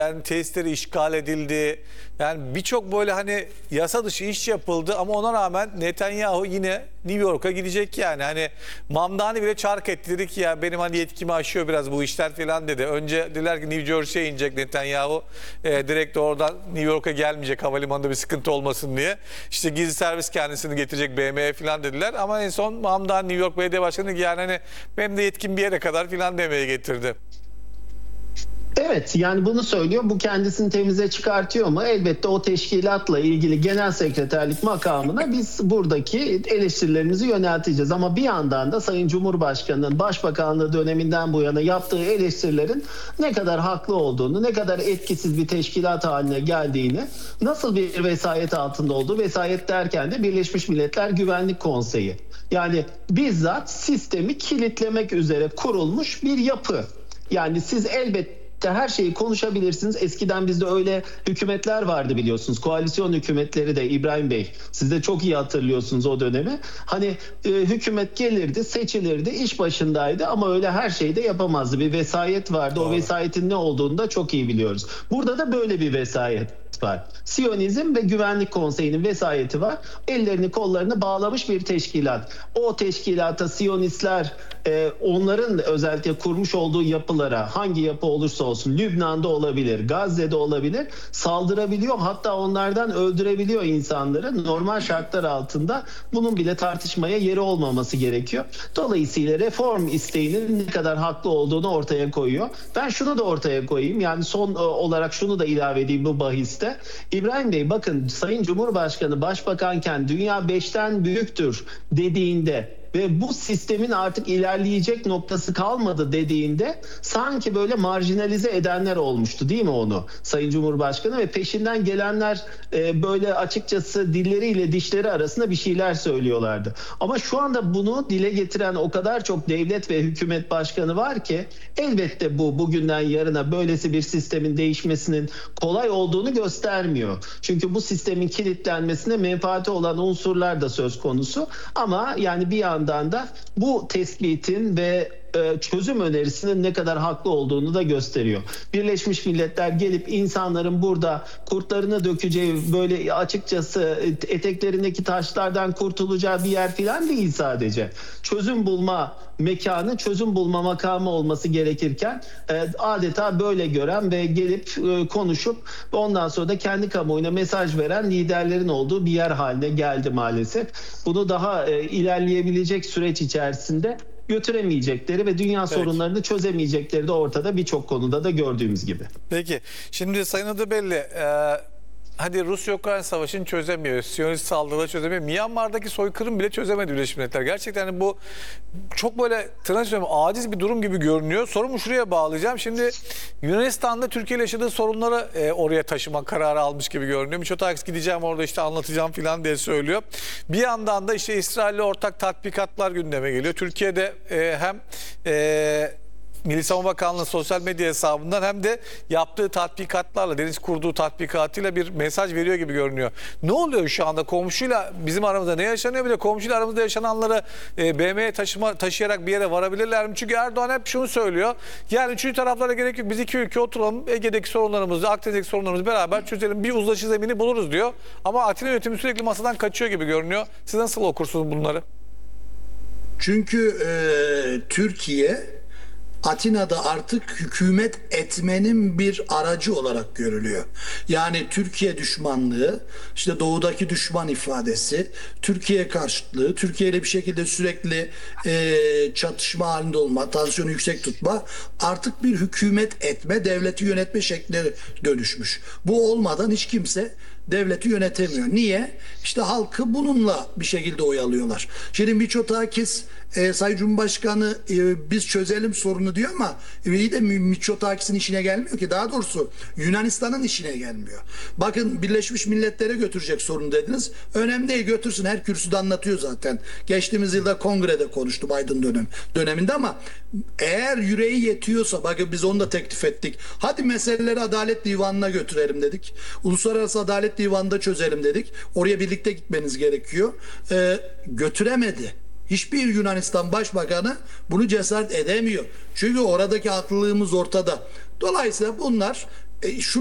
Yani tesisleri işgal edildi. Yani birçok böyle hani yasa dışı iş yapıldı ama ona rağmen Netanyahu yine New York'a gidecek yani. Hani Mamdani bile çark etti, dedi ki ya benim hani yetkimi aşıyor biraz bu işler falan dedi. Önce dediler ki New Jersey'ye inecek Netanyahu. Direkt oradan New York'a gelmeyecek havalimanında bir sıkıntı olmasın diye. İşte gizli servis kendisini getirecek BM'ye falan dediler. Ama en son Mamdani New York Belediye Başkanı dedi ki yani hani benim de yetkim bir yere kadar falan demeye getirdi. Evet, yani bunu söylüyor. Bu kendisini temize çıkartıyor mu? Elbette o teşkilatla ilgili genel sekreterlik makamına biz buradaki eleştirilerimizi yönelteceğiz. Ama bir yandan da Sayın Cumhurbaşkanı'nın başbakanlığı döneminden bu yana yaptığı eleştirilerin ne kadar haklı olduğunu, ne kadar etkisiz bir teşkilat haline geldiğini, nasıl bir vesayet altında olduğu, vesayet derken de Birleşmiş Milletler Güvenlik Konseyi. Yani bizzat sistemi kilitlemek üzere kurulmuş bir yapı. Yani siz elbette her şeyi konuşabilirsiniz. Eskiden bizde öyle hükümetler vardı biliyorsunuz. Koalisyon hükümetleri de İbrahim Bey. Siz de çok iyi hatırlıyorsunuz o dönemi. Hani hükümet gelirdi, seçilirdi, iş başındaydı ama öyle her şeyi de yapamazdı. Bir vesayet vardı. Doğru. O vesayetin ne olduğunu da çok iyi biliyoruz. Burada da böyle bir vesayet var. Siyonizm ve Güvenlik Konseyi'nin vesayeti var. Ellerini kollarını bağlamış bir teşkilat. O teşkilata Siyonistler onların özellikle kurmuş olduğu yapılara, hangi yapı olursa olsun, Lübnan'da olabilir, Gazze'de olabilir, saldırabiliyor. Hatta onlardan öldürebiliyor insanları. Normal şartlar altında bunun bile tartışmaya yeri olmaması gerekiyor. Dolayısıyla reform isteğinin ne kadar haklı olduğunu ortaya koyuyor. Ben şunu da ortaya koyayım. Yani son olarak şunu da ilave edeyim bu bahiste. İbrahim Bey, bakın, Sayın Cumhurbaşkanı başbakanken dünya 5'ten büyüktür dediğinde ve bu sistemin artık ilerleyecek noktası kalmadı dediğinde sanki böyle marjinalize edenler olmuştu değil mi onu Sayın Cumhurbaşkanı, ve peşinden gelenler böyle açıkçası dilleriyle dişleri arasında bir şeyler söylüyorlardı. Ama şu anda bunu dile getiren o kadar çok devlet ve hükümet başkanı var ki elbette bu bugünden yarına böylesi bir sistemin değişmesinin kolay olduğunu göstermiyor. Çünkü bu sistemin kilitlenmesine menfaati olan unsurlar da söz konusu ama yani bir yandan da bu tespitin ve çözüm önerisinin ne kadar haklı olduğunu da gösteriyor. Birleşmiş Milletler gelip insanların burada kurtlarını dökeceği, böyle açıkçası eteklerindeki taşlardan kurtulacağı bir yer falan değil sadece. Çözüm bulma mekanı, çözüm bulma makamı olması gerekirken adeta böyle gören ve gelip konuşup ondan sonra da kendi kamuoyuna mesaj veren liderlerin olduğu bir yer haline geldi maalesef. Bunu daha ilerleyebilecek süreç içerisinde götüremeyecekleri ve dünya sorunlarını çözemeyecekleri de ortada, birçok konuda da gördüğümüz gibi. Peki şimdi Sayın Adıbelli, hadi Rusya-Ukrayna savaşını çözemiyor, Siyonist saldırıları çözemiyor. Myanmar'daki soykırım bile çözemedi Birleşmiş Milletler. Gerçekten yani bu çok böyle tırnak içinde aciz bir durum gibi görünüyor. Sorumu şuraya bağlayacağım. Şimdi Yunanistan'da Türkiye ile yaşadığı sorunları oraya taşıma kararı almış gibi görünüyor. Mitsotakis gideceğim orada işte anlatacağım falan diye söylüyor. Bir yandan da işte İsrail'le ortak tatbikatlar gündeme geliyor. Türkiye'de hem Milli Savunma Bakanlığı sosyal medya hesabından hem de yaptığı tatbikatlarla, deniz kurduğu tatbikatıyla bir mesaj veriyor gibi görünüyor. Ne oluyor şu anda komşuyla bizim aramızda, ne yaşanıyor, bir de komşuyla aramızda yaşananları BM'ye taşıyarak bir yere varabilirler mi? Çünkü Erdoğan hep şunu söylüyor. Yani üçüncü taraflara gerek yok. Biz iki ülke oturalım, Ege'deki sorunlarımızı, Akdeniz'deki sorunlarımızı beraber çözelim. Bir uzlaşı zemini buluruz diyor. Ama Atina yönetimi sürekli masadan kaçıyor gibi görünüyor. Siz nasıl okursunuz bunları? Çünkü Türkiye Atina'da artık hükümet etmenin bir aracı olarak görülüyor. Yani Türkiye düşmanlığı, işte doğudaki düşman ifadesi, Türkiye karşıtlığı, Türkiye ile bir şekilde sürekli çatışma halinde olma, tansiyonu yüksek tutma artık bir hükümet etme, devleti yönetme şekline dönüşmüş. Bu olmadan hiç kimse devleti yönetemiyor. Niye? İşte halkı bununla bir şekilde oyalıyorlar. Şimdi Mitsotakis Sayın Cumhurbaşkanı biz çözelim sorunu diyor ama iyi de Mitsotakis'in işine gelmiyor ki. Daha doğrusu Yunanistan'ın işine gelmiyor. Bakın Birleşmiş Milletler'e götürecek sorun dediniz. Önemli değil, götürsün. Her kürsüde anlatıyor zaten. Geçtiğimiz yılda kongrede konuştu Biden döneminde ama eğer yüreği yetiyorsa, bakın biz onu da teklif ettik. Hadi meseleleri Adalet Divanı'na götürelim dedik. Uluslararası Adalet Divanı'nda çözelim dedik. Oraya birlikte gitmeniz gerekiyor. Götüremedi. Hiçbir Yunanistan Başbakanı bunu cesaret edemiyor. Çünkü oradaki haklılığımız ortada. Dolayısıyla bunlar Şu